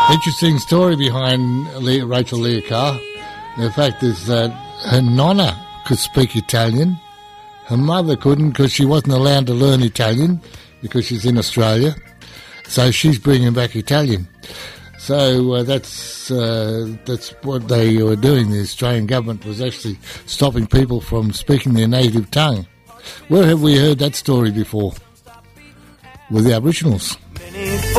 Interesting story behind Rachel Leah Carr. The fact is that her nonna could speak Italian. Her mother couldn't because she wasn't allowed to learn Italian because she's in Australia. So she's bringing back Italian. So that's what they were doing. The Australian government was actually stopping people from speaking their native tongue. Where have we heard that story before? With the Aboriginals.